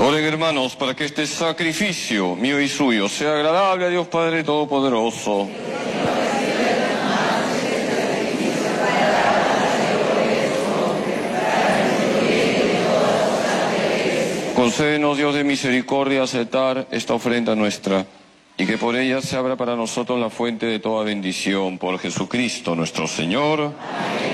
Oren, hermanos, para que este sacrificio mío y suyo sea agradable a Dios Padre Todopoderoso. Concédenos, Dios de misericordia, aceptar esta ofrenda nuestra, y que por ella se abra para nosotros la fuente de toda bendición, por Jesucristo nuestro Señor. Amén.